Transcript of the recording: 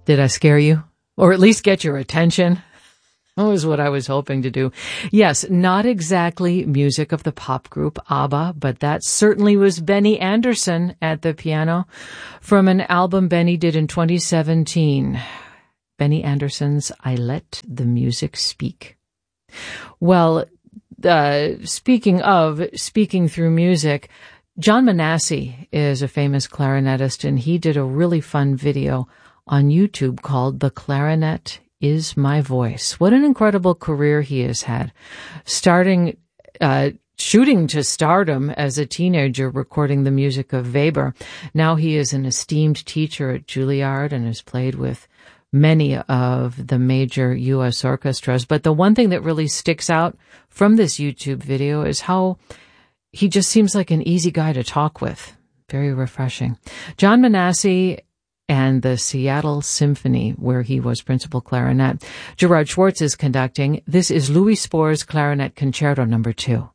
Did I scare you? Or at least get your attention? That was what I was hoping to do. Yes, not exactly music of the pop group ABBA, but that certainly was Benny Andersson at the piano from an album Benny did in 2017. Benny Andersson's I Let the Music Speak. Well, speaking through music, John Manassi is a famous clarinetist, and he did a really fun video on YouTube called The Clarinet Is My Voice. What an incredible career he has had. Starting shooting to stardom as a teenager, recording the music of Weber. Now he is an esteemed teacher at Juilliard and has played with many of the major U.S. orchestras. But the one thing that really sticks out from this YouTube video is how he just seems like an easy guy to talk with. Very refreshing. John Manassi and the Seattle Symphony, where he was principal clarinet. Gerard Schwartz is conducting. This is Louis Spohr's Clarinet Concerto No. 2.